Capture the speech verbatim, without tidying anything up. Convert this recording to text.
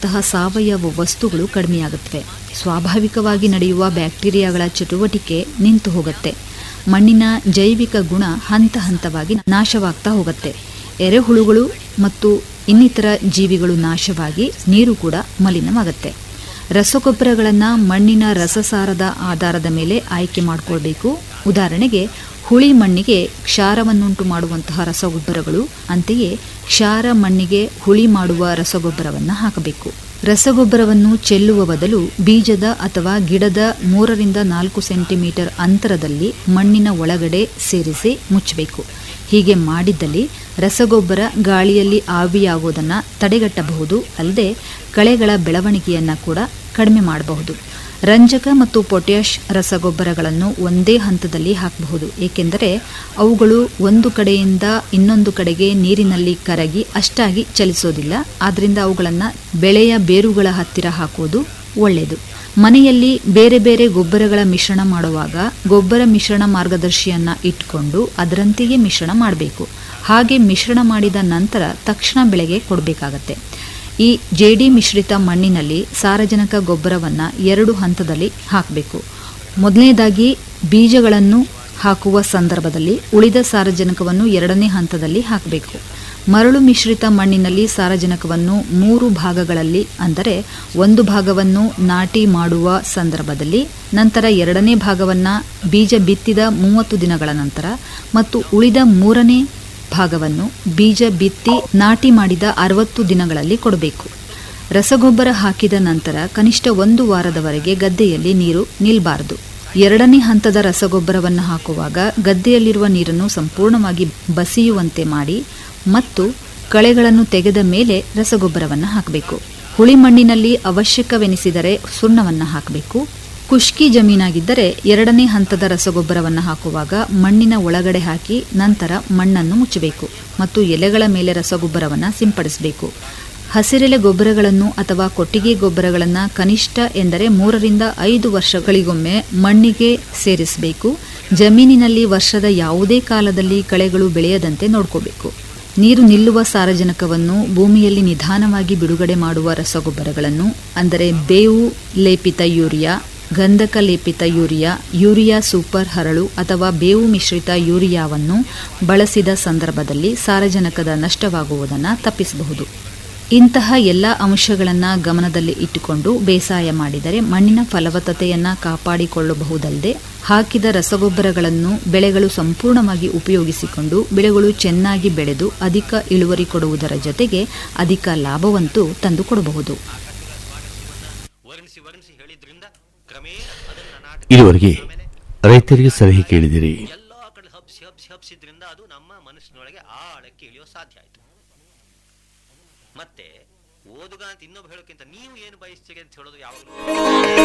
ಇರುವಂತಹ ಸಾವಯವ ವಸ್ತುಗಳು ಕಡಿಮೆಯಾಗುತ್ತವೆ. ಸ್ವಾಭಾವಿಕವಾಗಿ ನಡೆಯುವ ಬ್ಯಾಕ್ಟೀರಿಯಾಗಳ ಚಟುವಟಿಕೆ ನಿಂತು ಹೋಗುತ್ತೆ. ಮಣ್ಣಿನ ಜೈವಿಕ ಗುಣ ಹಂತ ಹಂತವಾಗಿ ನಾಶವಾಗ್ತಾ ಹೋಗುತ್ತೆ. ಎರೆಹುಳುಗಳು ಮತ್ತು ಇನ್ನಿತರ ಜೀವಿಗಳು ನಾಶವಾಗಿ ನೀರು ಕೂಡ ಮಲಿನವಾಗುತ್ತೆ. ರಸಗೊಬ್ಬರಗಳನ್ನು ಮಣ್ಣಿನ ರಸಸಾರದ ಆಧಾರದ ಮೇಲೆ ಆಯ್ಕೆ ಮಾಡಿಕೊಳ್ಬೇಕು. ಉದಾಹರಣೆಗೆ ಹುಳಿ ಮಣ್ಣಿಗೆ ಕ್ಷಾರವನ್ನುಂಟು ಮಾಡುವಂತಹ ರಸಗೊಬ್ಬರಗಳು, ಅಂತೆಯೇ ಕ್ಷಾರ ಮಣ್ಣಿಗೆ ಹುಳಿ ಮಾಡುವ ರಸಗೊಬ್ಬರವನ್ನು ಹಾಕಬೇಕು. ರಸಗೊಬ್ಬರವನ್ನು ಚೆಲ್ಲುವ ಬದಲು ಬೀಜದ ಅಥವಾ ಗಿಡದ ಮೂರರಿಂದ ನಾಲ್ಕು ಸೆಂಟಿಮೀಟರ್ ಅಂತರದಲ್ಲಿ ಮಣ್ಣಿನ ಒಳಗಡೆ ಸೇರಿಸಿ ಮುಚ್ಚಬೇಕು. ಹೀಗೆ ಮಾಡಿದ್ದಲ್ಲಿ ರಸಗೊಬ್ಬರ ಗಾಳಿಯಲ್ಲಿ ಆವಿಯಾಗೋದನ್ನು ತಡೆಗಟ್ಟಬಹುದು. ಅಲ್ಲದೆ ಕಳೆಗಳ ಬೆಳವಣಿಗೆಯನ್ನು ಕೂಡ ಕಡಿಮೆ ಮಾಡಬಹುದು. ರಂಜಕ ಮತ್ತು ಪೊಟ್ಯಾಷ್ ರಸಗೊಬ್ಬರಗಳನ್ನು ಒಂದೇ ಹಂತದಲ್ಲಿ ಹಾಕಬಹುದು. ಏಕೆಂದರೆ ಅವುಗಳು ಒಂದು ಕಡೆಯಿಂದ ಇನ್ನೊಂದು ಕಡೆಗೆ ನೀರಿನಲ್ಲಿ ಕರಗಿ ಅಷ್ಟಾಗಿ ಚಲಿಸೋದಿಲ್ಲ. ಆದ್ದರಿಂದ ಅವುಗಳನ್ನು ಬೆಳೆಯ ಬೇರುಗಳ ಹತ್ತಿರ ಹಾಕುವುದು ಒಳ್ಳೆಯದು. ಮನೆಯಲ್ಲಿ ಬೇರೆ ಬೇರೆ ಗೊಬ್ಬರಗಳ ಮಿಶ್ರಣ ಮಾಡುವಾಗ ಗೊಬ್ಬರ ಮಿಶ್ರಣ ಮಾರ್ಗದರ್ಶಿಯನ್ನು ಇಟ್ಕೊಂಡು ಅದರಂತೆಯೇ ಮಿಶ್ರಣ ಮಾಡಬೇಕು. ಹಾಗೆ ಮಿಶ್ರಣ ಮಾಡಿದ ನಂತರ ತಕ್ಷಣ ಬೆಳೆಗೆ ಕೊಡಬೇಕಾಗತ್ತೆ. ಈ ಜೇಡಿ ಮಿಶ್ರಿತ ಮಣ್ಣಿನಲ್ಲಿ ಸಾರಜನಕ ಗೊಬ್ಬರವನ್ನು ಎರಡು ಹಂತದಲ್ಲಿ ಹಾಕಬೇಕು. ಮೊದಲನೇದಾಗಿ ಬೀಜಗಳನ್ನು ಹಾಕುವ ಸಂದರ್ಭದಲ್ಲಿ ಉಳಿದ ಸಾರಜನಕವನ್ನು ಎರಡನೇ ಹಂತದಲ್ಲಿ ಹಾಕಬೇಕು. ಮರಳು ಮಿಶ್ರಿತ ಮಣ್ಣಿನಲ್ಲಿ ಸಾರಜನಕವನ್ನು ಮೂರು ಭಾಗಗಳಲ್ಲಿ, ಅಂದರೆ ಒಂದು ಭಾಗವನ್ನು ನಾಟಿ ಮಾಡುವ ಸಂದರ್ಭದಲ್ಲಿ, ನಂತರ ಎರಡನೇ ಭಾಗವನ್ನು ಬೀಜ ಬಿತ್ತಿದ ಮೂವತ್ತು ದಿನಗಳ ನಂತರ ಮತ್ತು ಉಳಿದ ಮೂರನೇ ಭಾಗವನ್ನು ಬೀಜ ಬಿತ್ತಿ ನಾಟಿ ಮಾಡಿದ ಅರವತ್ತು ದಿನಗಳಲ್ಲಿ ಕೊಡಬೇಕು. ರಸಗೊಬ್ಬರ ಹಾಕಿದ ನಂತರ ಕನಿಷ್ಠ ಒಂದು ವಾರದವರೆಗೆ ಗದ್ದೆಯಲ್ಲಿ ನೀರು ನಿಲ್ಲಬಾರದು. ಎರಡನೇ ಹಂತದ ರಸಗೊಬ್ಬರವನ್ನು ಹಾಕುವಾಗ ಗದ್ದೆಯಲ್ಲಿರುವ ನೀರನ್ನು ಸಂಪೂರ್ಣವಾಗಿ ಬಸಿಯುವಂತೆ ಮಾಡಿ ಮತ್ತು ಕಳೆಗಳನ್ನು ತೆಗೆದ ಮೇಲೆ ರಸಗೊಬ್ಬರವನ್ನು ಹಾಕಬೇಕು. ಹುಳಿ ಮಣ್ಣಿನಲ್ಲಿ ಅವಶ್ಯಕವೆನಿಸಿದರೆ ಸುಣ್ಣವನ್ನು ಹಾಕಬೇಕು. ಖುಷ್ಕಿ ಜಮೀನಾಗಿದ್ದರೆ ಎರಡನೇ ಹಂತದ ರಸಗೊಬ್ಬರವನ್ನು ಹಾಕುವಾಗ ಮಣ್ಣಿನ ಒಳಗಡೆ ಹಾಕಿ ನಂತರ ಮಣ್ಣನ್ನು ಮುಚ್ಚಬೇಕು ಮತ್ತು ಎಲೆಗಳ ಮೇಲೆ ರಸಗೊಬ್ಬರವನ್ನು ಸಿಂಪಡಿಸಬೇಕು. ಹಸಿರೆಲೆ ಗೊಬ್ಬರಗಳನ್ನು ಅಥವಾ ಕೊಟ್ಟಿಗೆ ಗೊಬ್ಬರಗಳನ್ನು ಕನಿಷ್ಠ ಎಂದರೆ ಮೂರರಿಂದ ಐದು ವರ್ಷಗಳಿಗೊಮ್ಮೆ ಮಣ್ಣಿಗೆ ಸೇರಿಸಬೇಕು. ಜಮೀನಿನಲ್ಲಿ ವರ್ಷದ ಯಾವುದೇ ಕಾಲದಲ್ಲಿ ಕಳೆಗಳು ಬೆಳೆಯದಂತೆ ನೋಡ್ಕೋಬೇಕು. ನೀರು ನಿಲ್ಲುವ ಸಾರಜನಕವನ್ನು ಭೂಮಿಯಲ್ಲಿ ನಿಧಾನವಾಗಿ ಬಿಡುಗಡೆ ಮಾಡುವ ರಸಗೊಬ್ಬರಗಳನ್ನು, ಅಂದರೆ ಬೇವು ಲೇಪಿತ ಯೂರಿಯಾ, ಗಂಧಕ ಲೇಪಿತ ಯೂರಿಯಾ, ಯೂರಿಯಾ ಸೂಪರ್ ಹರಳು ಅಥವಾ ಬೇವು ಮಿಶ್ರಿತ ಯೂರಿಯಾವನ್ನು ಬಳಸಿದ ಸಂದರ್ಭದಲ್ಲಿ ಸಾರಜನಕದ ನಷ್ಟವಾಗುವುದನ್ನು ತಪ್ಪಿಸಬಹುದು. ಇಂತಹ ಎಲ್ಲ ಅಂಶಗಳನ್ನು ಗಮನದಲ್ಲಿ ಇಟ್ಟುಕೊಂಡು ಬೇಸಾಯ ಮಾಡಿದರೆ ಮಣ್ಣಿನ ಫಲವತ್ತತೆಯನ್ನು ಕಾಪಾಡಿಕೊಳ್ಳಬಹುದಲ್ಲದೆ ಹಾಕಿದ ರಸಗೊಬ್ಬರಗಳನ್ನು ಬೆಳೆಗಳು ಸಂಪೂರ್ಣವಾಗಿ ಉಪಯೋಗಿಸಿಕೊಂಡು ಬೆಳೆಗಳು ಚೆನ್ನಾಗಿ ಬೆಳೆದು ಅಧಿಕ ಇಳುವರಿ ಕೊಡುವುದರ ಜೊತೆಗೆ ಅಧಿಕ ಲಾಭವಂತೂ ತಂದುಕೊಡಬಹುದು. ಇದುವರೆಗೆ ರೈತರಿಗೆ ಸಲಹೆ ಕೇಳಿದಿರಿ. ಎಲ್ಲಾ ಕಡೆ ಹಬ್ಸಿ ಹಬ್ಸಿ ಹಬ್ಸಿದ್ರಿಂದ ಅದು ನಮ್ಮ ಮನಸ್ಸಿನೊಳಗೆ ಆಳಕ್ಕೆ ಇಳಿಯೋ ಸಾಧ್ಯ ಆಯ್ತು. ಮತ್ತೆ ಓದುಗ ಅಂತ ಇನ್ನೊಬ್ಬ ಹೇಳೋಕ್ಕಿಂತ ನೀವು ಏನು ಬಯಸ್ತೀರಿ ಅಂತ ಹೇಳೋದು ಯಾವಾಗಲೂ